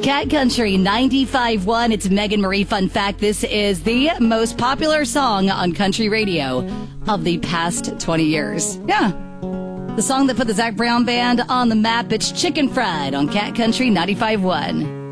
Cat Country 95.1. It's Megan Marie. Fun fact, this is the most popular song on country radio of the past 20 years. Yeah. The song that put the Zac Brown Band on the map, it's Chicken Fried on Cat Country 95.1.